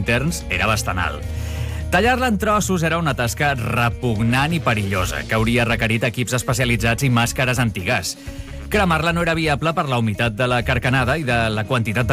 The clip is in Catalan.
interns era bastant alt. Tallar-la en trossos era una tasca repugnant i perillosa, que hauria requerit equips especialitzats i màscares antigàs. Cremar-la no era viable per la humitat de la carcanada i de la quantitat de